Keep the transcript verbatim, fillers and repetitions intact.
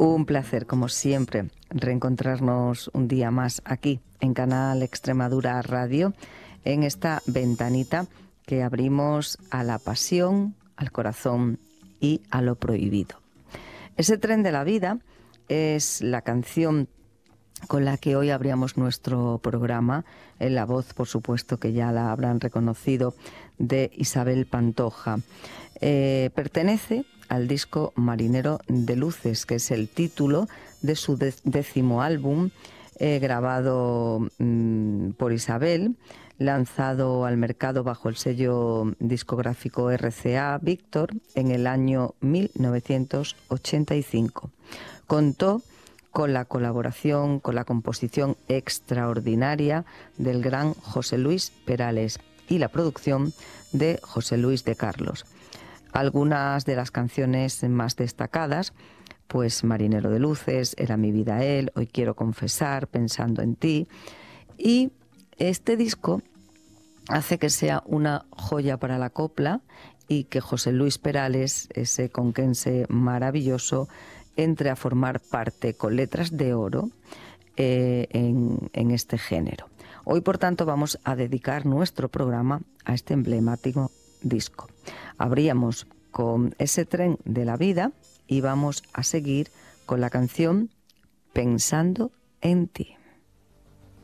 Un placer, como siempre, reencontrarnos un día más aquí en Canal Extremadura Radio, en esta ventanita que abrimos a la pasión, al corazón y a lo prohibido. Ese tren de la vida es la canción con la que hoy abríamos nuestro programa, en la voz, por supuesto, que ya la habrán reconocido, de Isabel Pantoja. Eh, pertenece al disco Marinero de Luces, que es el título de su décimo álbum, eh, grabado mmm, por Isabel, lanzado al mercado bajo el sello discográfico R C A Víctor en el año mil novecientos ochenta y cinco. Contó con la colaboración, con la composición extraordinaria del gran José Luis Perales y la producción de José Luis de Carlos. Algunas de las canciones más destacadas, pues Marinero de Luces, Era mi vida él, Hoy quiero confesar, Pensando en ti. Y este disco hace que sea una joya para la copla y que José Luis Perales, ese conquense maravilloso, entre a formar parte con letras de oro eh, en, en este género. Hoy, por tanto, vamos a dedicar nuestro programa a este emblemático disco. Abríamos con Ese tren de la vida y vamos a seguir con la canción Pensando en ti.